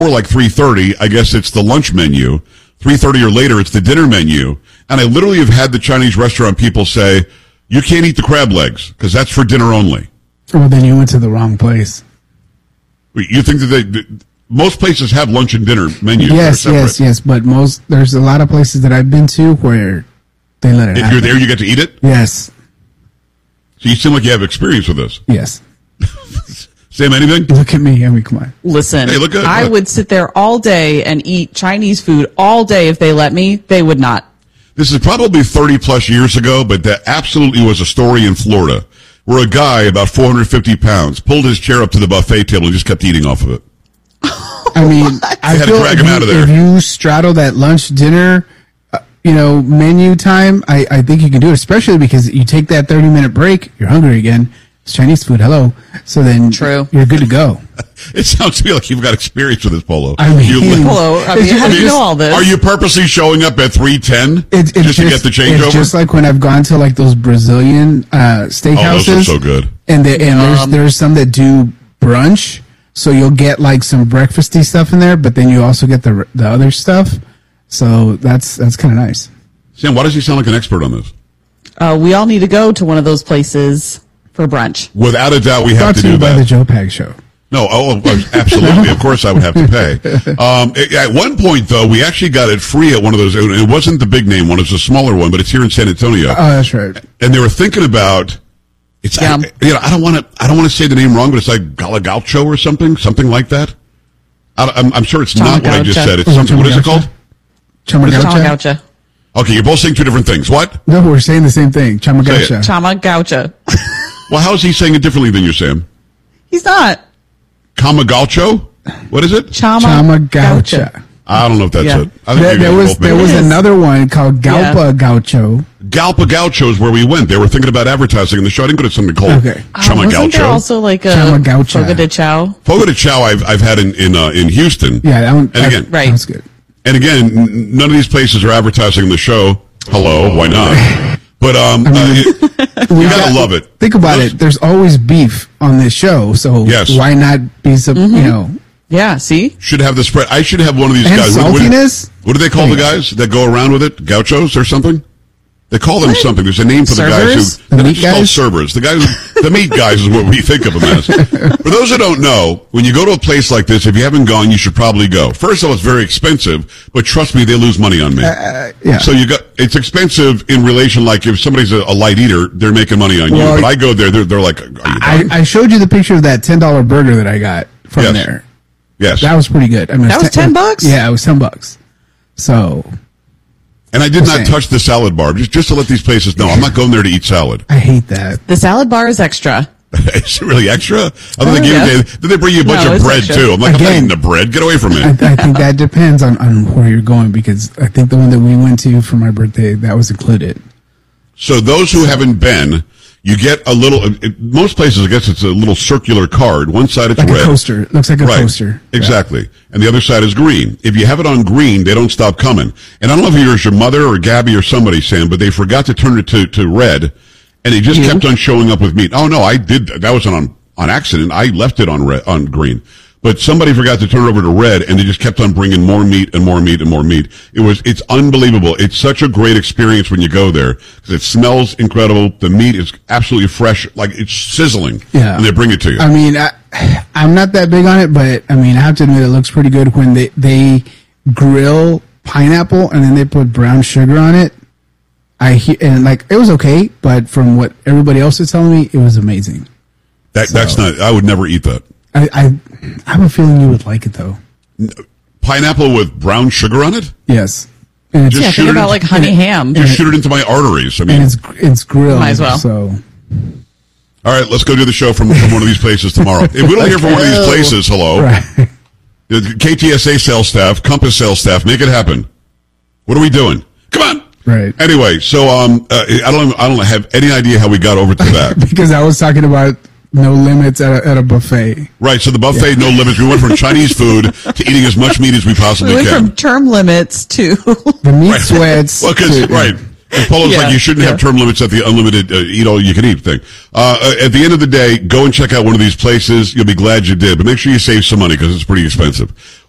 or like 3:30, I guess it's the lunch menu. 3:30 or later, it's the dinner menu. And I literally have had the Chinese restaurant people say, you can't eat the crab legs because that's for dinner only. Well, then you went to the wrong place. You think that most places have lunch and dinner menus? Yes. But there's a lot of places that I've been to where they let it happen. If you're there, you get to eat it? Yes. So you seem like you have experience with this. Yes. Sam, anything? Look at me. I mean, come on. Listen, hey, look good. I would sit there all day and eat Chinese food all day if they let me. They would not. This is probably 30 plus years ago, but that absolutely was a story in Florida where a guy about 450 pounds pulled his chair up to the buffet table and just kept eating off of it. I mean, I had to feel drag him out of there. If you straddle that lunch, dinner, menu time, I think you can do it, especially because you take that 30-minute break, you're hungry again. It's Chinese food, hello. So then True. You're good to go. It sounds to me like you've got experience with this, Polo. I mean, Polo, how do you know all this? Are you purposely showing up at 3:10 just to get the changeover? It's just like when I've gone to like those Brazilian steakhouses. Oh, those are so good. And there's some that do brunch, so you'll get like some breakfasty stuff in there, but then you also get the other stuff. So that's kind of nice. Sam, why does he sound like an expert on this? We all need to go to one of those places for brunch. Without a doubt, we have to do by that. the Joe Pag Show. No, absolutely. Of course, I would have to pay. At one point, though, we actually got it free at one of those. It wasn't the big name one; it was a smaller one, but it's here in San Antonio. Oh, that's right. And they were thinking about it's. I don't want to say the name wrong, but it's like Gaucho or something like that. I'm sure it's not what I just said. It's something. What is it called? Chamagaucha. Okay, you're both saying two different things. What? No, we're saying the same thing. Chamagaucha. Chamagaucha. Well, how is he saying it differently than you, Sam? He's not. Kamagalcho? What is it? Chamagaucha. I don't know if that's it. I think there was another one called Galpa Gaucho. Galpa Gaucho is where we went. They were thinking about advertising in the show. I didn't go to something called Chamagaucho. Wasn't there also like a Fogo de Chao? Fogo de Chao I've had in Houston. Yeah, that one. And again, right. That's good. And again, none of these places are advertising the show. Hello, why not? But you gotta love it. Think about it. There's always beef on this show, so why not be some? Yeah. See, should have the spread. I should have one of these and guys. Saltiness. What do they call the guys that go around with it? Gauchos or something? They call them something. There's a name for the guys who the meat just called servers. The meat guys is what we think of them as. For those who don't know, when you go to a place like this, if you haven't gone, you should probably go. First of all, it's very expensive, but trust me, they lose money on me. Yeah. So it's expensive in relation, like if somebody's a light eater, they're making money on you. But I go there, they're like, are you done? I showed you the picture of that $10 burger that I got from there. Yes. That was pretty good. I mean, that was $10? Yeah, it was $10. So. And I did not touch the salad bar, just to let these places know. I'm not going there to eat salad. I hate that. The salad bar is extra. Is it really extra? Did they bring you a bunch of bread, extra. Too? I'm like, I'm not eating the bread. Get away from me. I think that depends on where you're going, because I think the one that we went to for my birthday, that was included. So those who haven't been, you get a little, most places, I guess it's a little circular card. One side it's like red. A coaster. It looks like a coaster. Exactly. Yeah. And the other side is green. If you have it on green, they don't stop coming. And I don't know if it was your mother or Gabby or somebody, Sam, but they forgot to turn it to red, and it just kept on showing up with meat. Oh, no, I did. That wasn't on accident. I left it on green. But somebody forgot to turn it over to red, and they just kept on bringing more meat and more meat and more meat. It's unbelievable. It's such a great experience when you go there, because it smells incredible. The meat is absolutely fresh, like it's sizzling. Yeah. And they bring it to you. I mean, I'm not that big on it, but I mean, I have to admit it looks pretty good when they grill pineapple and then they put brown sugar on it. It was okay, but from what everybody else is telling me, it was amazing. That's not. I would never eat that. I have a feeling you would like it, though. Pineapple with brown sugar on it? Yes. And think about like honey ham. You shoot it into my arteries. I mean, and it's grilled. Might as well. So. All right, let's go do the show from one of these places tomorrow. If we don't hear from one of these places, hello. Right. KTSA sales staff, Compass sales staff, make it happen. What are we doing? Come on. Right. Anyway, so I don't have any idea how we got over to that. Because I was talking about no limits at a buffet. Right, so the buffet, no limits. We went from Chinese food to eating as much meat as we possibly can. We went from term limits to the meat sweats. Well, because and Polo's like, you shouldn't have term limits at the unlimited eat all you can eat thing. At the end of the day, go and check out one of these places. You'll be glad you did, but make sure you save some money because it's pretty expensive.